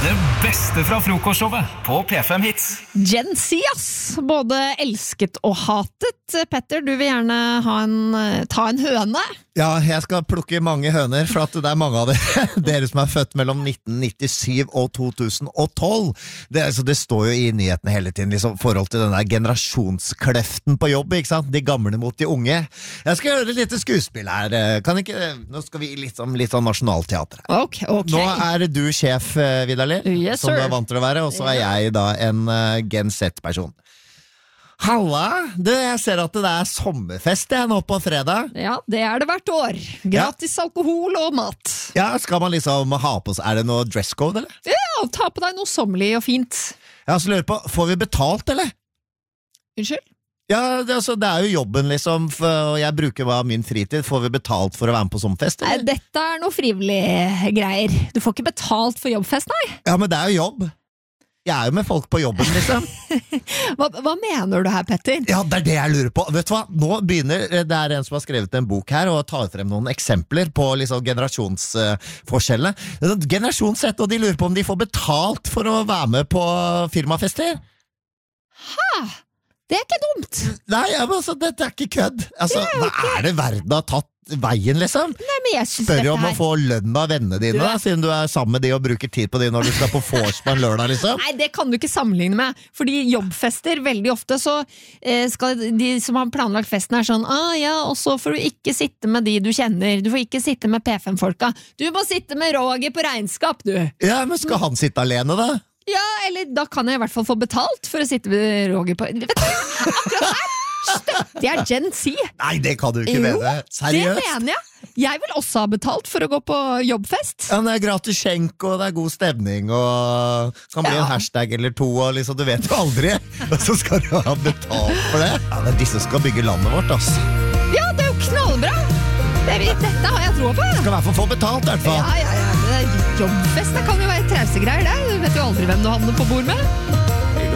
Det beste fra frokostshowet på P5 Hits. Gen Z, ass! Både elsket og hatet. Petter, du vil gjerne ta en høne? Ja, jeg skal plukke mange høner, for at det er mange av dere, dere som er født mellom 1997 og 2012. Det står jo i nyhetene hele tiden, liksom, forhold til den der generasjonskløften på jobb, ikke sant? De gamle mot de unge. Jeg skal gjøre et lite skuespill her. Nå skal vi litt sånn nasjonalteater her. Ok. Nå er du sjef, Vidar Lill, Yes, som du sir. er vant til å være, og så er jeg da en Gen Z-person. Halla, jeg ser at det er sommerfest nå på fredag. Ja, det er det hvert år. Gratis alkohol og mat. Ja, skal man liksom ha på seg, er det noe dresscode, eller? Ja, ta på deg noe sommerlig og fint. Ja, så lurer jeg på, får vi betalt, eller? Unnskyld? Ja, det er jo jobben liksom, og jeg bruker min fritid. Får vi betalt for å være med på sommerfest, Nei, eller? dette er noe frivillig greier. Du får ikke betalt for jobbfest, nei. Ja, men det er jo jobb. Jeg er jo med folk på jobben, liksom. Hva mener du her, Petter? Ja, det er det jeg lurer på. Vet du hva? Nå begynner, det er en som har skrevet en bok her, og tar frem noen eksempler på liksom generasjonsforskjellene. Generasjon Z, og de lurer på om de får betalt for å være med på firmafester. Det er ikke dumt. Nei, altså, dette er ikke kødd. Altså, hva er det verden har tatt veien, liksom? Nei, men jeg synes Spør jo dette om å her... få lønn av vennene dine, da, siden du er sammen med de og bruker tid på de når du skal på vors på en lørdag, liksom. Nei, det kan du ikke sammenligne med. Fordi jobbfester, veldig ofte så skal de som har planlagt festen er sånn, og så får du ikke sitte med de du kjenner. Du får ikke sitte med P5-folka. Du må sitte med Roger på regnskap, du. Ja, men skal han sitte alene, da? Ja, eller da kan jeg i hvert fall få betalt for å sitte med Roger på... Vet du, akkurat her støtter jeg Gen Z. Nei, det kan du ikke Jo, mene. Seriøst? Det mener jeg. Jeg vil også ha betalt for å gå på jobbfest. Ja, det er gratis skjenk, og det er god stemning, og kan bli en hashtag eller to, og liksom, du vet jo aldri. Og så skal du ha betalt for det. Ja, det er disse som skal bygge landet vårt, ass. Ja, det er jo knallbra. Dette har jeg tro på. Skal i hvert fall få betalt, i hvert fall. Ja. Jobbfest, det kan jo være trausegreier, det. Du vet jo aldri hvem du havner på bord med.